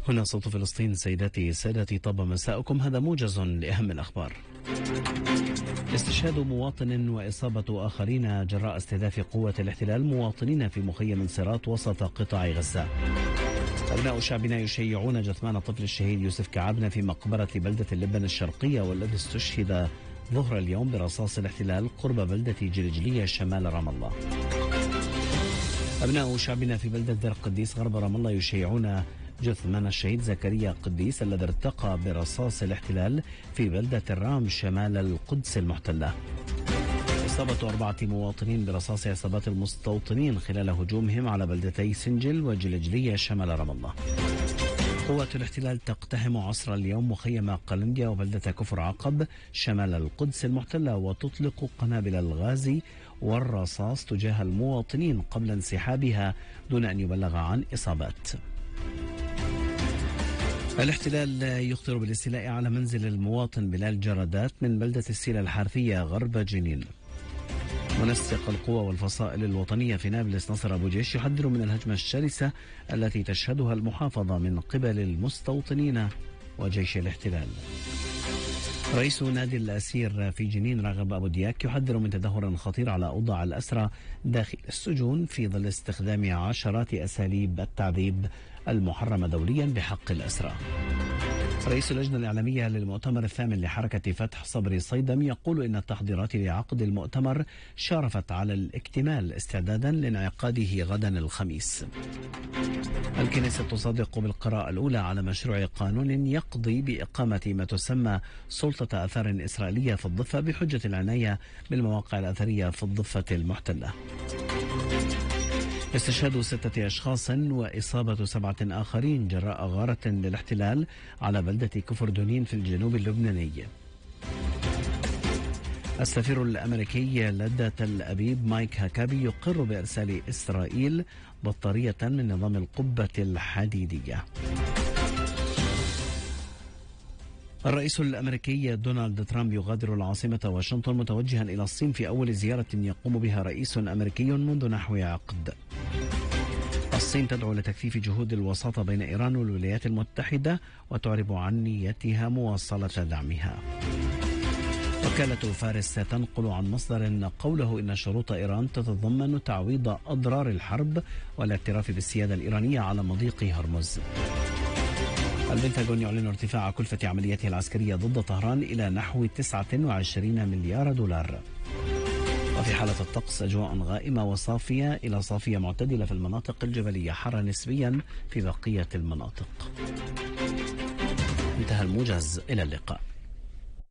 هنا صوت فلسطين. سيداتي سادتي، طاب مساءكم. هذا موجز لأهم الأخبار. استشهاد مواطن وإصابة آخرين جراء استهداف قوة الاحتلال مواطنين في مخيم صراط وسط قطاع غزة. أبناء شعبنا يشيعون جثمان طفل الشهيد يوسف كعبنا في مقبرة بلدة اللبن الشرقية، والذي استشهد ظهر اليوم برصاص الاحتلال قرب بلدة جلجلية شمال رام الله. أبناء شعبنا في بلدة دير قديس غرب رام الله يشيعون جثمان الشهيد زكريا قديس الذي ارتقى برصاص الاحتلال في بلدة الرام شمال القدس المحتلة. إصابة 4 مواطنين برصاص عصابات المستوطنين خلال هجومهم على بلدتي سنجل وجلجلية شمال رام الله. قوة الاحتلال تقتحم عصر اليوم مخيم قلنديا وبلدة كفر عقب شمال القدس المحتلة، وتطلق قنابل الغاز والرصاص تجاه المواطنين قبل انسحابها دون أن يبلغ عن إصابات. الاحتلال يخطر بالاستيلاء على منزل المواطن بلال جردات من بلدة السيلة الحارثية غرب جنين. منسق القوى والفصائل الوطنية في نابلس نصر أبو جيش يحذر من الهجمة الشرسة التي تشهدها المحافظة من قبل المستوطنين وجيش الاحتلال. رئيس نادي الأسير في جنين راغب أبو دياك يحذر من تدهور خطير على أوضاع الأسرى داخل السجون في ظل استخدام عشرات أساليب التعذيب المحرمة دوليا بحق الأسرى. رئيس اللجنة الإعلامية للمؤتمر الثامن لحركة فتح صبري صيدم يقول إن التحضيرات لعقد المؤتمر شارفت على الاكتمال استعدادا لانعقاده غدا الخميس. الكنيسة تصدق بالقراءة الأولى على مشروع قانون يقضي بإقامة ما تسمى سلطة آثار إسرائيلية في الضفة بحجة العناية بالمواقع الأثرية في الضفة المحتلة. استشهاد 6 أشخاص وإصابة 7 آخرين جراء غارة للاحتلال على بلدة كفر دونين في الجنوب اللبناني. السفير الأمريكي لدى تل أبيب مايك هاكابي يقر بإرسال إسرائيل بطارية من نظام القبة الحديدية. الرئيس الأمريكي دونالد ترامب يغادر العاصمة واشنطن متوجها إلى الصين في أول زيارة يقوم بها رئيس أمريكي منذ نحو عقد. الصين تدعو لتكثيف جهود الوساطة بين إيران والولايات المتحدة وتعرب عن نيتها مواصلة دعمها. وكالة فارس تنقل عن مصدر قوله إن شروط إيران تتضمن تعويض أضرار الحرب والاعتراف بالسيادة الإيرانية على مضيق هرمز. البنتاغون يعلن ارتفاع كلفة عملياته العسكرية ضد طهران إلى نحو 29 مليار دولار. وفي حالة الطقس أجواء غائمة وصافية إلى صافية معتدلة في المناطق الجبلية، حر نسبيا في بقية المناطق. انتهى الموجز، إلى اللقاء.